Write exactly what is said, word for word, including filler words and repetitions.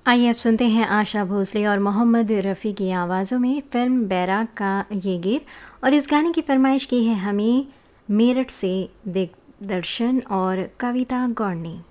आइए अब सुनते हैं आशा भोसले और मोहम्मद रफ़ी की आवाज़ों में फ़िल्म बैराग का ये गीत। और इस गाने की फरमाइश की है हमें मेरठ से दिग्दर्शन और कविता गौड़ ने।